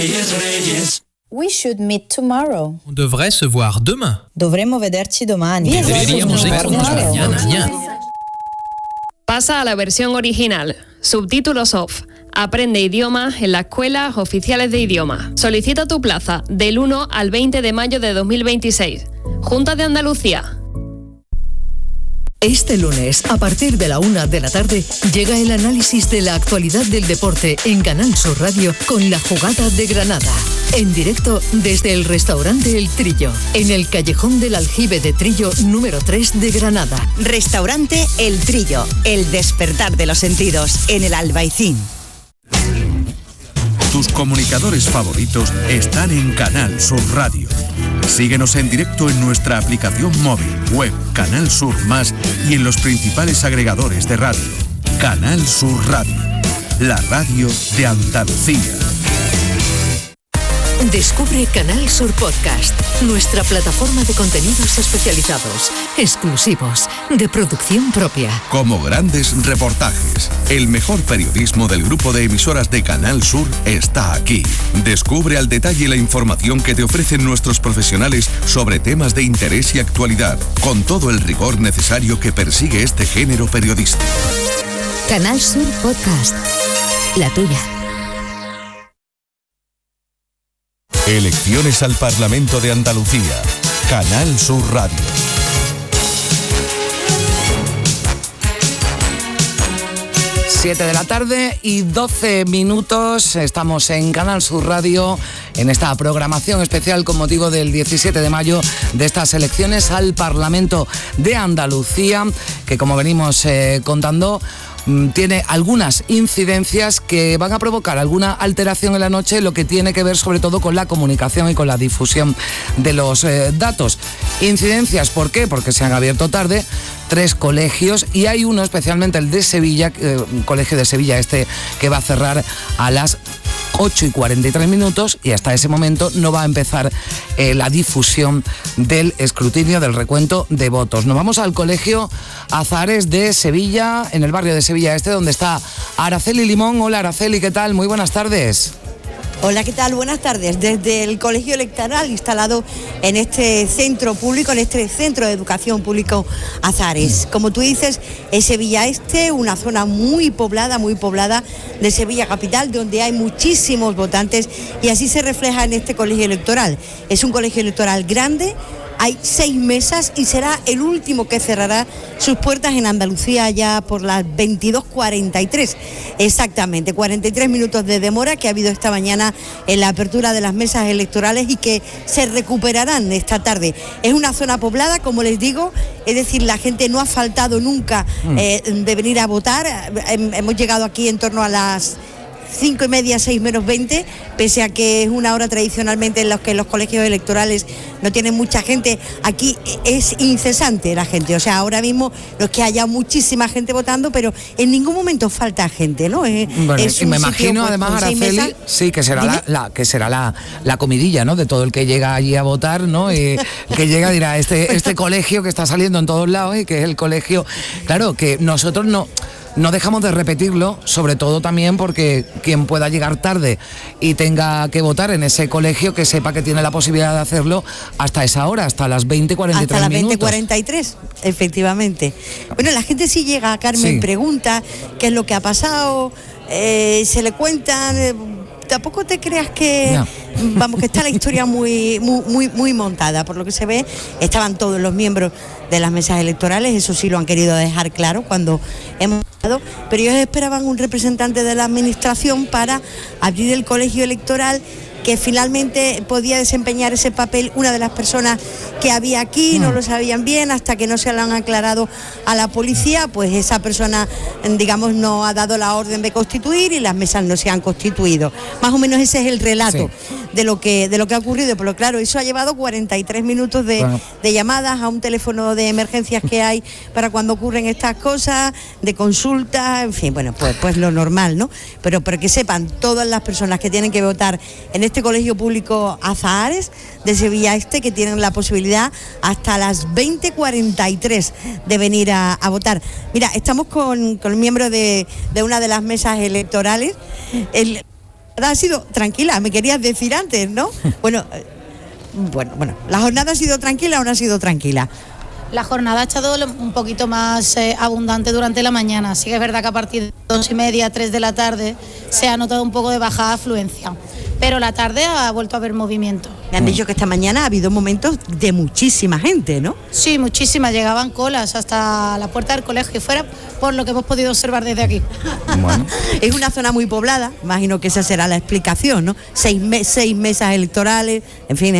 We should meet tomorrow. On devrait se voir demain. Dovremmo vederci domani. Deberíamos vernos mañana. Pasa a la versión original. Subtítulos off. Aprende idiomas en las escuelas oficiales de idioma. Solicita tu plaza del 1 al 20 de mayo de 2026. Junta de Andalucía. Este lunes, a partir de la 1 de la tarde, llega el análisis de la actualidad del deporte en Canal Sur Radio con La Jugada de Granada. En directo desde el restaurante El Trillo, en el callejón del Aljibe de Trillo número 3 de Granada. Restaurante El Trillo, el despertar de los sentidos, en el Albaicín. Tus comunicadores favoritos están en Canal Sur Radio. Síguenos en directo en nuestra aplicación móvil, web, Canal Sur Más y en los principales agregadores de radio. Canal Sur Radio, la radio de Andalucía. Descubre Canal Sur Podcast, nuestra plataforma de contenidos especializados, exclusivos, de producción propia. Como grandes reportajes, el mejor periodismo del grupo de emisoras de Canal Sur está aquí. Descubre al detalle la información que te ofrecen nuestros profesionales sobre temas de interés y actualidad, con todo el rigor necesario que persigue este género periodístico. Canal Sur Podcast, la tuya. Elecciones al Parlamento de Andalucía. Canal Sur Radio. Siete de la tarde y 12 minutos. Estamos en Canal Sur Radio en esta programación especial con motivo del 17 de mayo de estas elecciones al Parlamento de Andalucía, que como venimos contando, tiene algunas incidencias que van a provocar alguna alteración en la noche, lo que tiene que ver sobre todo con la comunicación y con la difusión de los datos. Incidencias, ¿por qué? Porque se han abierto tarde 3 colegios y hay uno, especialmente el de Sevilla, colegio de Sevilla que va a cerrar a las 8:43 y hasta ese momento no va a empezar la difusión del escrutinio, del recuento de votos. Nos vamos al colegio Azahares de Sevilla, en el barrio de Sevilla Este, donde está Araceli Limón. Hola Araceli, ¿qué tal? Muy buenas tardes. Hola, ¿qué tal? Buenas tardes. Desde el colegio electoral instalado en este centro público, en este centro de educación público Azahares. Como tú dices, es Sevilla Este, una zona muy poblada de Sevilla capital, donde hay muchísimos votantes y así se refleja en este colegio electoral. Es un colegio electoral grande. Hay 6 mesas y será el último que cerrará sus puertas en Andalucía ya por las 22:43. Exactamente, 43 minutos de demora que ha habido esta mañana en la apertura de las mesas electorales y que se recuperarán esta tarde. Es una zona poblada, como les digo, es decir, la gente no ha faltado nunca de venir a votar. Hemos llegado aquí en torno a las 5:30, 6 menos 20, pese a que es una hora tradicionalmente en la que los colegios electorales no tienen mucha gente. Aquí es incesante la gente, o sea, ahora mismo no es que haya muchísima gente votando, pero en ningún momento falta gente, ¿no? Bueno, y me imagino pues, además, Araceli, sí, que será la comidilla, ¿no? De todo el que llega allí a votar, ¿no? Que llega dirá, este colegio que está saliendo en todos lados y que es el colegio, claro, que nosotros no dejamos de repetirlo, sobre todo también porque quien pueda llegar tarde y tenga que votar en ese colegio, que sepa que tiene la posibilidad de hacerlo hasta esa hora, hasta las 20:43 hasta las minutos. 20:43, efectivamente. Bueno, la gente sí llega, Carmen, pregunta qué es lo que ha pasado, se le cuentan... Tampoco te creas que, vamos, que está la historia muy montada. Por lo que se ve, estaban todos los miembros de las mesas electorales, eso sí lo han querido dejar claro cuando hemos hablado, pero ellos esperaban un representante de la administración para abrir el colegio electoral, que finalmente podía desempeñar ese papel una de las personas que había aquí, no lo sabían bien, hasta que no se lo han aclarado a la policía, pues esa persona, digamos, no ha dado la orden de constituir y las mesas no se han constituido. Más o menos ese es el relato de lo que ha ocurrido, pero claro, eso ha llevado 43 minutos de llamadas a un teléfono de emergencias que hay para cuando ocurren estas cosas, de consulta, en fin, bueno, pues lo normal, ¿no? Pero que sepan todas las personas que tienen que votar en este colegio público Azahares de Sevilla Este, que tienen la posibilidad hasta las 20:43 de venir a votar. Mira, estamos con el miembro de una de las mesas electorales. ha sido tranquila, me querías decir antes, ¿no? Bueno, ¿la jornada ha sido tranquila o no ha sido tranquila? La jornada ha estado un poquito más abundante durante la mañana. Sí que es verdad que a partir de 2:30, 3 de la tarde se ha notado un poco de baja afluencia, pero la tarde ha vuelto a haber movimiento. Me han dicho que esta mañana ha habido momentos de muchísima gente, ¿no? Sí, muchísimas. Llegaban colas hasta la puerta del colegio y fuera, por lo que hemos podido observar desde aquí. Bueno. Es una zona muy poblada, imagino que esa será la explicación, ¿no? 6 mesas electorales, en fin,